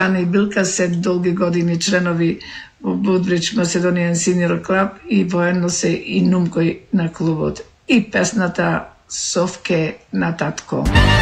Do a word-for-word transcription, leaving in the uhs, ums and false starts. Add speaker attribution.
Speaker 1: Ани Билка се долги години членови во Woodbridge Macedonian Senior Club и воедно се и нумкој на клубот. И песната Совке на татко.